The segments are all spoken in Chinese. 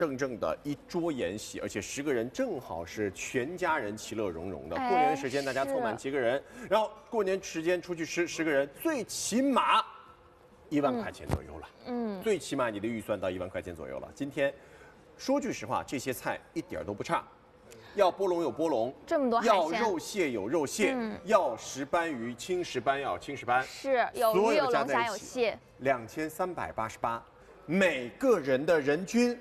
正正的一桌筵席，而且10个人正好是全家人其乐融融的。过年的时间大家凑满7个人，然后过年时间出去吃10个人，最起码1万块钱左右了。最起码你的预算到1万块钱左右了。今天说句实话，这些菜一点都不差。要波龙有波龙， 这么多海鲜， 要肉蟹有肉蟹，要石斑鱼、青石斑要青石斑， 是有鱼有龙虾有蟹 ，2388，每个人的人均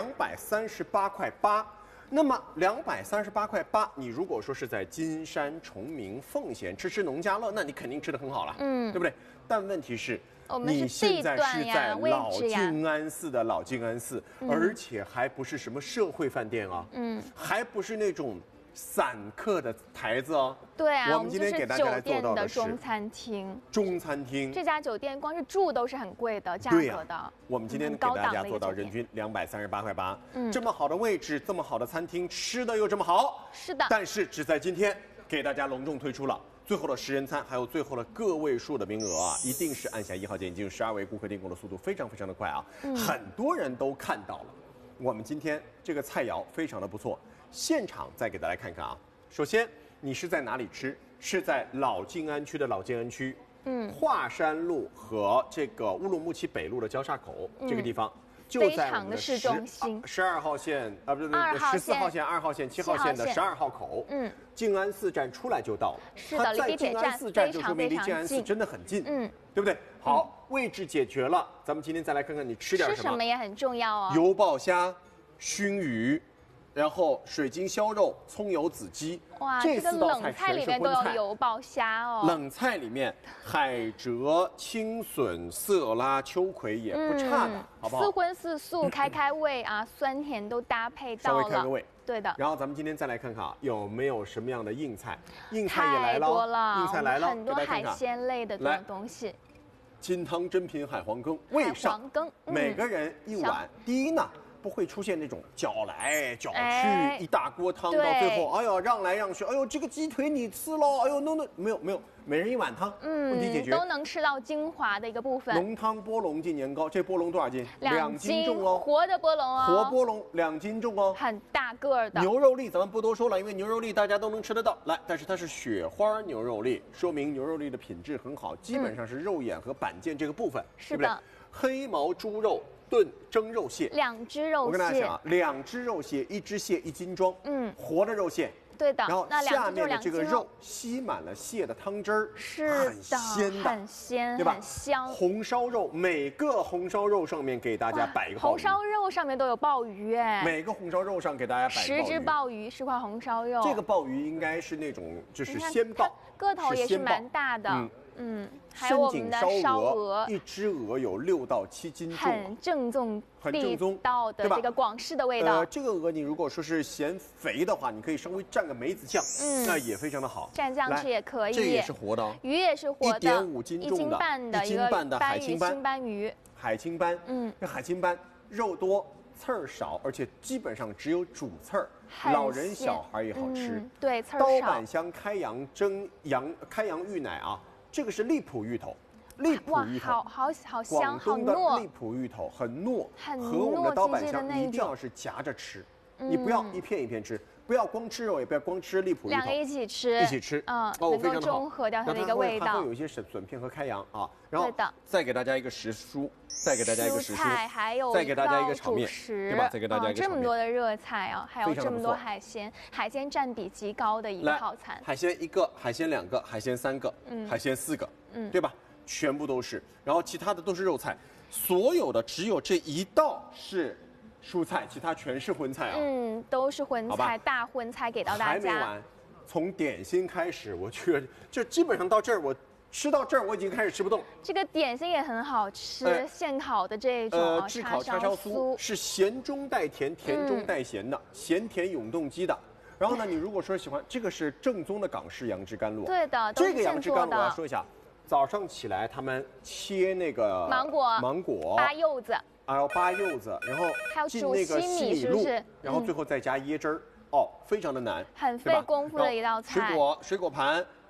238块8。那么238块8，你如果说是在金山、崇明、奉贤吃农家乐，那你肯定吃得很好了，对不对？但问题是。你现在是在老静安寺的老静安寺，而且还不是什么社会饭店啊，还不是那种散客的台子哦。 对啊， 我们今天给大家来做到的是中餐厅。 中餐厅这家酒店光是住都是很贵的价格的。 我们今天给大家做到人均238块8，这么好的位置，这么好的餐厅，吃的又这么好， 是的。 但是只在今天给大家隆重推出了。最后的10人餐，还有最后的个位数的名额啊，一定是按下1号键进入12位顾客订购的速度非常的快啊，很多人都看到了。我们今天这个菜肴非常的不错，现场再给大家看看啊。首先，你是在哪里吃？是在老静安区的老静安区，华山路和这个乌鲁木齐北路的交叉口这个地方。就在我们的市中心 12号线啊，不对，14号线、2号线、7号线的12号口，静安寺站出来就到了。 是的，离地铁站非常离静安寺真的很近，对不对？好，位置解决了，咱们今天再来看看你吃点什么。 吃什么也很重要哦。 油爆虾、熏鱼，然后水晶烧肉、葱油子鸡。 哇，这个冷菜里面都有油爆虾哦。 冷菜里面海蜇、青笋、色拉、秋葵也不差的，好不好？ 四荤四素，开胃啊，酸甜都搭配到了。 稍微开个胃。 对的。 然后咱们今天再来看看啊，有没有什么样的硬菜？硬菜也来了， 太多了， 硬菜来了， 很多海鲜类的这种东西。 金汤珍品海皇羹，味上，每个人1碗。第一呢。不会出现那种搅来搅去，一大锅汤到最后，哎呦让来让去，哎呦这个鸡腿你吃喽，哎呦没有，每人1碗汤，问题解决， 都能吃到精华的一个部分。 浓汤波龙进年糕，这波龙多少斤？2斤重哦， 活的波龙哦， 活波龙2斤重哦， 很大个的。 牛肉粒咱们不多说了，因为牛肉粒大家都能吃得到。来，但是它是雪花牛肉粒，说明牛肉粒的品质很好，基本上是肉眼和板腱这个部分， 是的。 黑毛猪肉。蒸肉蟹 ，2只肉蟹。 我跟大家讲啊，2只肉蟹，1只蟹1斤装，活的肉蟹。 对的。 然后下面的这个肉吸满了蟹的汤汁儿， 是很鲜的， 很鲜， 对吧？ 很香。 红烧肉，每个红烧肉上面给大家摆一个鲍鱼。 红烧肉上面都有鲍鱼哎。 每个红烧肉上给大家摆 10只鲍鱼是块红烧肉。 这个鲍鱼应该是那种就是鲜鲍， 个头也是蛮大的。还有我们的烧鹅 ，1只鹅有6到7斤重， 很正宗地道的这个广式的味道。 这个鹅你如果说是嫌肥的话，你可以稍微蘸个梅子酱，那也非常的好。 蘸酱吃也可以。 这也是活的， 鱼也是活的 ，1.5斤重的 ，1斤半的海青斑鱼。 海青斑，这海青斑肉多。刺儿少，而且基本上只有主刺儿，老人小孩也好吃。 对，刺儿少。 刀板香开阳开阳芋奶啊，这个是荔浦芋头，荔浦芋头好香，好糯。 广东的荔浦芋头很糯，和我们的刀板香一定要是夹着吃，你不要一片一片吃，不要光吃肉，也不要光吃荔浦芋头， 两个一起吃， 能够中和掉它的一个味道。 它会有一些笋片和开阳啊，然后再给大家一个时蔬。再给大家一个时蔬， 还有再给大家一个炒面，对吧？再给大家一个这么多的热菜啊，还有这么多海鲜，海鲜占比极高的一个套餐。 海鲜1个，海鲜2个，海鲜3个，海鲜4个，对吧？全部都是，然后其他的都是肉菜，所有的只有这一道是蔬菜，其他全是荤菜啊。 都是荤菜，大荤菜给到大家。 还没完，从点心开始，我觉得就基本上到这儿我。吃到这儿我已经开始吃不动。 这个点心也很好吃，现烤的这种炙烤叉烧酥是咸中带甜，甜中带咸的，咸甜永动机的。然后呢，你如果说喜欢这个是正宗的港式杨枝甘露， 对的， 这个杨枝甘露我要说一下，早上起来他们切那个芒果扒柚子， 扒柚子，然后还有进那个西米露，然后最后再加椰汁儿，非常的难， 很费功夫的一道菜。 水果盘。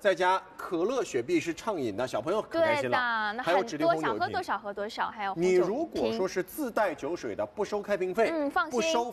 再加可乐、雪碧是畅饮的，小朋友很开心了。 那还有指定红酒想喝多少喝多少，还有你如果说是自带酒水的，不收开瓶费， 放心， 不收